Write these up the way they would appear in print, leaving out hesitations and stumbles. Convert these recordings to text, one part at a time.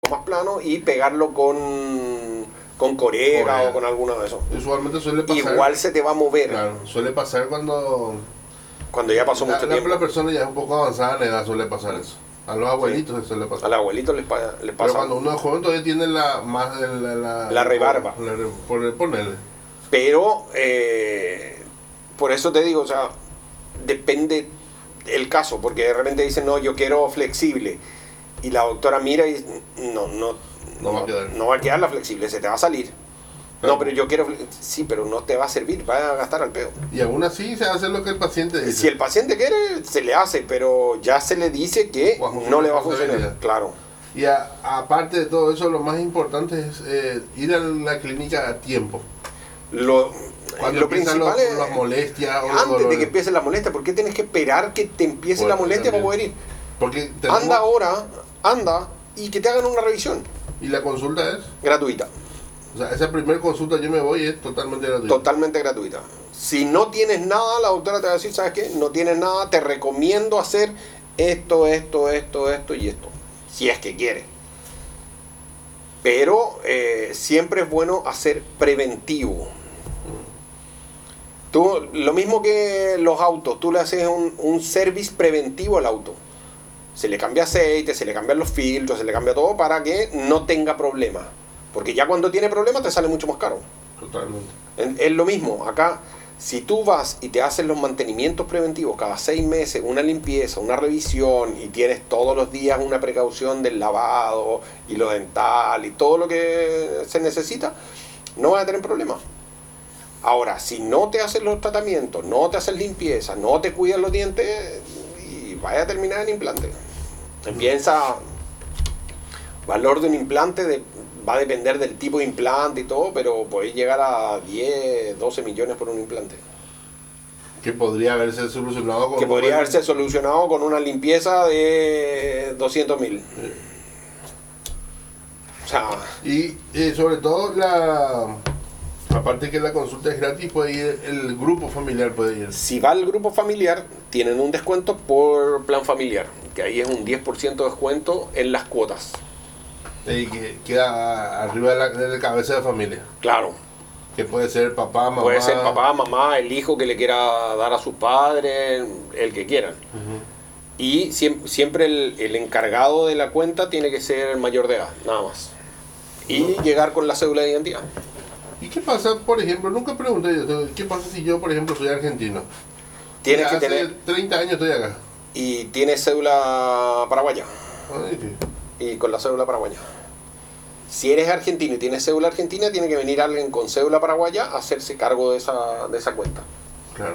más plano y pegarlo con Corega o con alguno de esos. Usualmente suele pasar. Igual se te va a mover. Claro, suele pasar cuando ya pasó mucho tiempo. La persona ya es un poco avanzada en edad, suele pasar eso. A los abuelitos se suele pasar. A los abuelitos les pasa. Pero cuando uno es joven todavía tiene la rebarba. Ponerle. Pero, por eso te digo, o sea, depende el caso, porque de repente dicen, no, yo quiero flexible. Y la doctora mira y no va a quedar la flexible, se te va a salir. Claro. No, pero yo quiero, sí, pero no te va a servir, va a gastar al pedo. Y aún así se hace lo que el paciente dice. Si el paciente quiere, se le hace, pero ya se le dice que no le va a funcionar. Claro. Y aparte de todo eso, lo más importante es ir a la clínica a tiempo. Cuando principal es las molestias. Antes de que empiece la molestia, ¿por qué tienes que esperar que te empiece la molestia para poder ir? Porque anda ahora, y que te hagan una revisión. ¿Y la consulta es? Gratuita. O sea, esa primera consulta yo me voy es totalmente gratuita. Totalmente gratuita. Si no tienes nada, la doctora te va a decir, ¿sabes qué? No tienes nada, te recomiendo hacer esto y esto. Si es que quieres. Pero siempre es bueno hacer preventivo. Lo mismo que los autos, tú le haces un service preventivo al auto. Se le cambia aceite, se le cambian los filtros, se le cambia todo para que no tenga problemas. Porque ya cuando tiene problemas te sale mucho más caro. Totalmente. Es lo mismo. Acá, si tú vas y te haces los mantenimientos preventivos cada 6 meses, una limpieza, una revisión, y tienes todos los días una precaución del lavado y lo dental y todo lo que se necesita, no vas a tener problemas. Ahora, si no te haces los tratamientos, no te haces limpieza, no te cuidas los dientes, y vaya a terminar en implante. Valor de un implante va a depender del tipo de implante y todo, pero podéis llegar a 10, 12 millones por un implante. Que podría haberse solucionado con una limpieza de 200.000. O sea, y sobre todo aparte que la consulta es gratis, puede ir el grupo familiar, puede ir. Si va el grupo familiar, tienen un descuento por plan familiar, que ahí es un 10% de descuento en las cuotas. Y que queda arriba de la cabeza de familia. Claro. Que puede ser papá, mamá. Puede ser papá, mamá, el hijo que le quiera dar a sus padres, el que quieran. Uh-huh. Y siempre el encargado de la cuenta tiene que ser mayor de edad, nada más. Y llegar con la cédula de identidad. ¿Y qué pasa, por ejemplo? Nunca pregunté yo, ¿qué pasa si yo, por ejemplo, soy argentino? Tienes que hace tener 30 años estoy acá. Y tienes cédula paraguaya. Ay, sí. Y con la cédula paraguaya. Si eres argentino y tienes cédula argentina, tiene que venir alguien con cédula paraguaya a hacerse cargo de esa cuenta. Claro.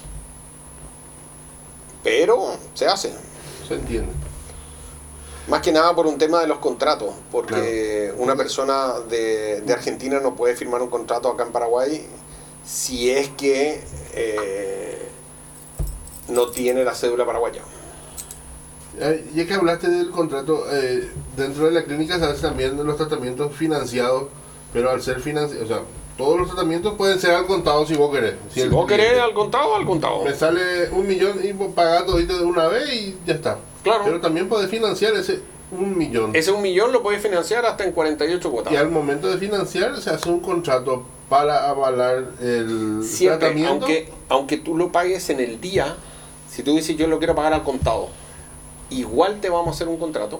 Pero se hace. Se entiende. Más que nada por un tema de los contratos, porque claro, una persona de Argentina no puede firmar un contrato acá en Paraguay si es que no tiene la cédula paraguaya. Ya que hablaste del contrato, dentro de la clínica se hacen también los tratamientos financiados, pero al ser financiados, o sea, todos los tratamientos pueden ser al contado si vos querés. Si vos querés al contado, al contado. Me sale 1 millón y vos pagás todito de una vez y ya está. Claro. Pero también podés financiar ese 1 millón. Ese 1 millón lo podés financiar hasta en 48 cuotas. Y al momento de financiar se hace un contrato para avalar el siempre, tratamiento. Aunque tú lo pagues en el día, si tú dices yo lo quiero pagar al contado, igual te vamos a hacer un contrato.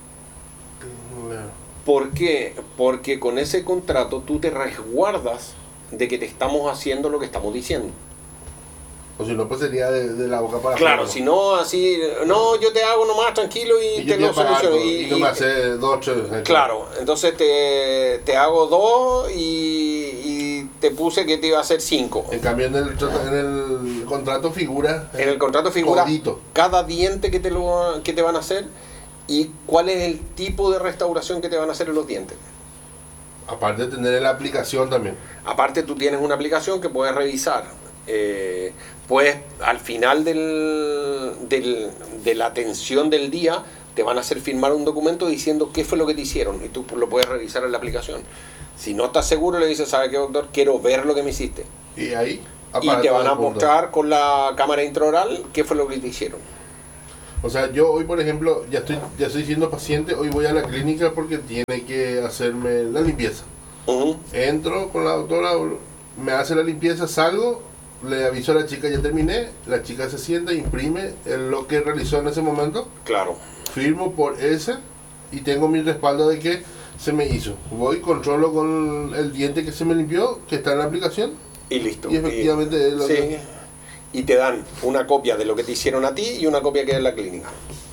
¿Por qué? Porque con ese contrato tú te resguardas de que te estamos haciendo lo que estamos diciendo. O si no, pues sería de la boca para claro, si no, así, no, yo te hago nomás tranquilo y te lo soluciono. Y tú me haces 2, 3. Claro, entonces te hago 2 y te puse que te iba a hacer 5. En cambio, en el contrato figura. En el contrato figura codito. Cada diente que te van a hacer y cuál es el tipo de restauración que te van a hacer en los dientes. Aparte de tener la aplicación también. Aparte tú tienes una aplicación que puedes revisar. Pues al final de la atención del día te van a hacer firmar un documento diciendo qué fue lo que te hicieron y tú lo puedes revisar en la aplicación. Si no estás seguro le dices, ¿sabe qué, doctor? Quiero ver lo que me hiciste. Y ahí y te van a mostrar con la cámara intraoral qué fue lo que te hicieron. O sea, yo hoy, por ejemplo, ya estoy siendo paciente, hoy voy a la clínica porque tiene que hacerme la limpieza. Ujú. Entro con la doctora, me hace la limpieza, salgo, le aviso a la chica, ya terminé, la chica se sienta, imprime lo que realizó en ese momento, Claro. firmo por ese y tengo mi respaldo de que se me hizo. Voy, controlo con el diente que se me limpió, que está en la aplicación, Y listo. y efectivamente es lo Sí. que... Y te dan una copia de lo que te hicieron a ti y una copia que hay en la clínica.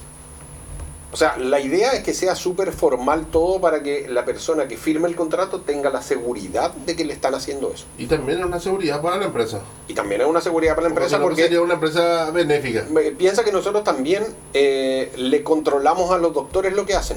O sea, la idea es que sea súper formal todo para que la persona que firme el contrato tenga la seguridad de que le están haciendo eso. Y también es una seguridad para la empresa. Y también es una seguridad para la empresa Porque porque sería una empresa benéfica. piensa que nosotros también le controlamos a los doctores lo que hacen.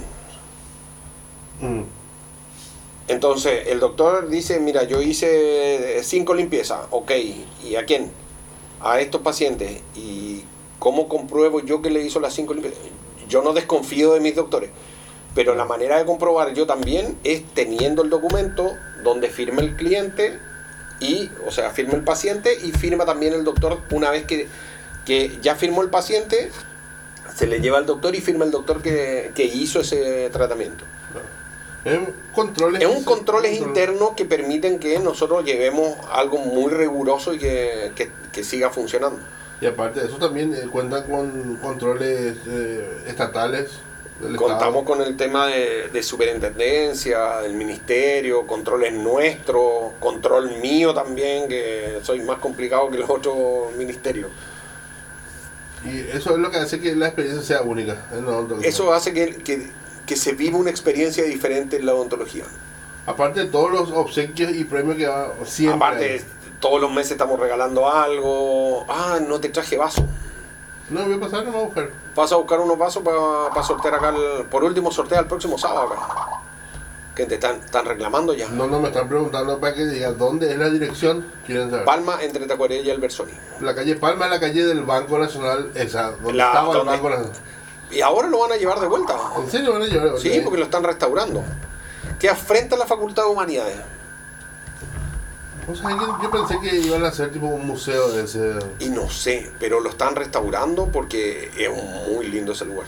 Mm. Entonces, el doctor dice, mira, yo hice 5 limpiezas, ok, ¿y a quién? A estos pacientes. ¿Y cómo compruebo yo que le hizo las 5 limpiezas? Yo no desconfío de mis doctores, pero la manera de comprobar yo también es teniendo el documento donde firma el cliente, o sea, firma el paciente y firma también el doctor. Una vez que ya firmó el paciente, se le lleva al doctor y firma el doctor que hizo ese tratamiento. Es un controles internos que permiten que nosotros llevemos algo muy riguroso y que siga funcionando. Y aparte de eso también cuentan con controles estatales del Contamos Estado. con el tema de superintendencia, del ministerio, controles nuestros, control mío también, que soy más complicado que los otros ministerios. Y eso es lo que hace que la experiencia sea única en la odontología. Eso hace que se viva una experiencia diferente en la odontología. Aparte de todos los obsequios y premios que va siempre. Aparte, todos los meses estamos regalando algo. Ah, no te traje vaso. No, voy a pasar, no me voy a buscar. Paso a buscar unos vasos para sortear acá. Por último, sortea el próximo sábado acá. Que te están reclamando ya. No, me están preguntando para que diga dónde es la dirección. Quieren saber. Palma, entre Tacuaré y Albersoni. La calle Palma es la calle del Banco Nacional, esa, donde estaba el donde- Banco Nacional. Y ahora lo van a llevar de vuelta. ¿En serio van a llevar? Sí, porque lo están restaurando. Queda frente a la Facultad de Humanidades. O sea, yo pensé que iban a hacer tipo un museo de ese. Y no sé, pero lo están restaurando porque es muy lindo ese lugar.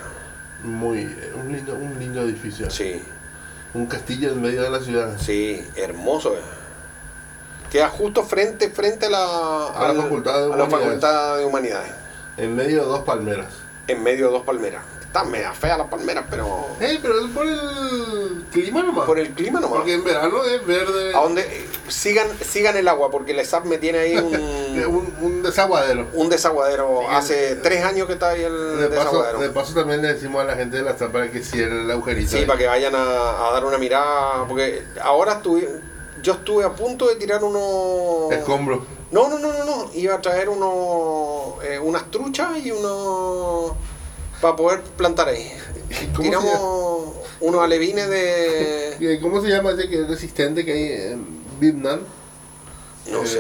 Un lindo edificio. Sí, Un castillo en medio de la ciudad. sí, hermoso. Queda justo frente a A la Facultad de a la Humanidades. Facultad de Humanidades. En medio de dos palmeras. En medio de dos palmeras. Están media feas las palmeras, pero Pero es por el clima nomás. por el clima nomás. Porque en verano es verde. A donde sigan el agua, porque el SAP me tiene ahí un desaguadero. un desaguadero. Sí, Hace 3 años que está ahí el desaguadero. De paso también le decimos a la gente de la SAP para que cierre el agujerito. Sí, ahí. para que vayan a dar una mirada, porque ahora yo estuve a punto de tirar Escombro. No, iba a traer unas truchas y para poder plantar ahí. ¿Cómo Tiramos unos alevines de... ¿Cómo se llama ese que es resistente que hay en Vietnam? No sé.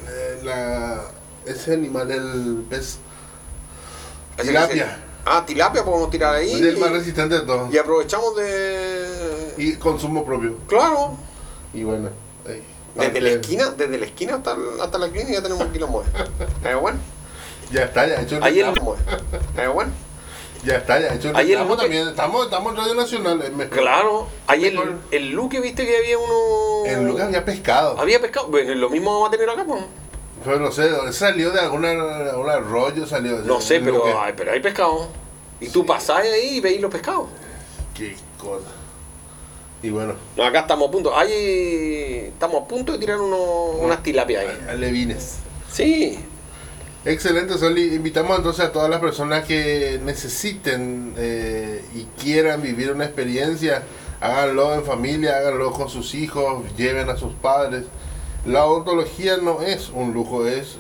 Ese animal, el pez. Ese que Tilapia. Tilapia podemos tirar ahí. Es el más resistente de todos. Y aprovechamos de... Y consumo propio. Claro. Y bueno. ahí. Desde la esquina hasta la clínica tenemos un quilombo. Pero bueno. Ya está, ya hecho el Ahí el... reclamo. Pero bueno. Ya está, ya hecho el Ahí el reclamo Luque- también. Estamos en Radio Nacional. Es mejor. Claro. Ahí Mejor. el Luque, viste que había uno... En Lucas había pescado. Había pescado. Bueno, lo mismo vamos a tener acá, pues. Pero no sé, salió de algún arroyo, salió. No sé, en pero Luque. hay pescado. Y tú pasás ahí y veis los pescados. Qué cosa. Y bueno, No, acá estamos a punto. Estamos a punto de tirar unas tilapias ahí. alevines. Sí. Excelente, Soli. Invitamos entonces a todas las personas que necesiten y quieran vivir una experiencia, háganlo en familia, háganlo con sus hijos, lleven a sus padres. La odontología no es un lujo, es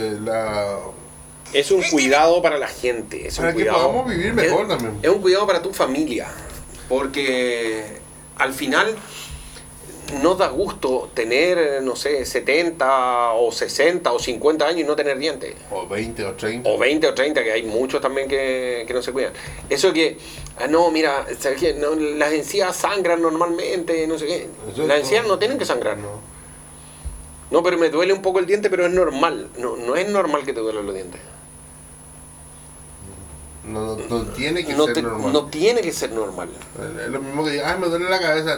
Es un cuidado para la gente. Es para un que cuidado, podamos vivir mejor también. Es un cuidado para tu familia. Porque al final no da gusto tener, no sé, 70 o 60 o 50 años y no tener dientes. O 20 o 30. O 20 o 30, que hay muchos también que no se cuidan. Eso que, no, mira, ¿sabes qué? No, las encías sangran normalmente, no sé qué. Eso Las encías no tienen que sangrar. No, pero me duele un poco el diente, pero es normal. No es normal que te duelen los dientes. No tiene que no, ser normal. no tiene que ser normal. Es lo mismo que diga, me duele la cabeza.